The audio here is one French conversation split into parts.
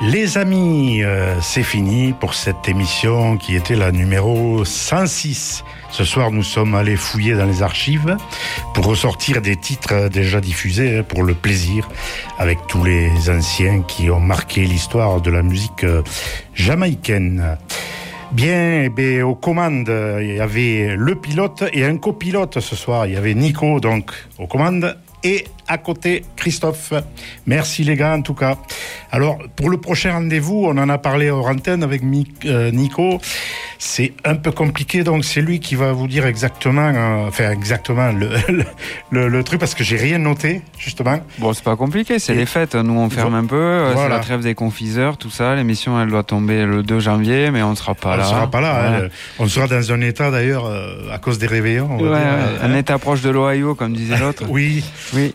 Les amis, c'est fini pour cette émission qui était la numéro 106. Ce soir, nous sommes allés fouiller dans les archives pour ressortir des titres déjà diffusés pour le plaisir, avec tous les anciens qui ont marqué l'histoire de la musique jamaïcaine. Bien, aux commandes, il y avait le pilote et un copilote ce soir. Il y avait Nico, donc, aux commandes, et à côté, Christophe. Merci les gars, en tout cas. Alors, pour le prochain rendez-vous, on en a parlé hors antenne avec Nico. C'est un peu compliqué, donc c'est lui qui va vous dire exactement le truc, parce que j'ai rien noté, justement. Bon, c'est pas compliqué, c'est les fêtes. Nous, on ferme un peu. Voilà. C'est la trêve des confiseurs, tout ça. L'émission, elle doit tomber le 2 janvier, mais on ne sera pas là. On ne sera pas là. Ouais. On sera dans un état, d'ailleurs, à cause des réveillons. Un état proche de l'Ohio, comme disait l'autre. Oui.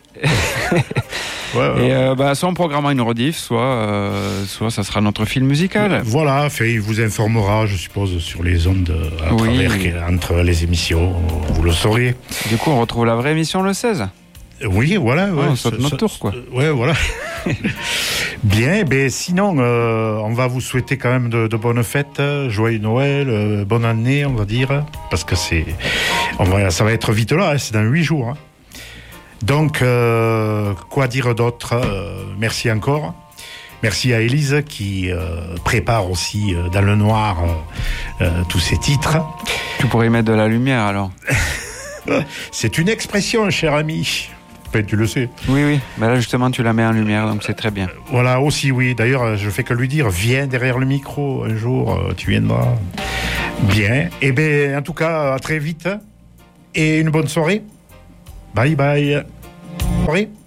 Et soit on programmera une rediff, soit ça sera notre fil musical. Voilà, il vous informera, je suppose, sur les ondes entre les émissions, vous le saurez. Du coup, on retrouve la vraie émission le 16. Oui, voilà. On saute notre tour, quoi. Ouais, voilà. Bien, sinon, on va vous souhaiter quand même de bonnes fêtes, joyeux Noël, bonne année, on va dire, parce que ça va être vite là, c'est dans 8 jours. Hein. Donc, quoi dire d'autre? Merci encore. Merci à Élise qui prépare aussi dans le noir tous ces titres. Tu pourrais y mettre de la lumière alors. C'est une expression, cher ami. Tu le sais. Oui. Là, justement, tu la mets en lumière, donc c'est très bien. Voilà, aussi, oui. D'ailleurs, je fais que lui dire, viens derrière le micro un jour, tu viendras. Bien. En tout cas, à très vite. Et une bonne soirée. Bye bye. Soirée.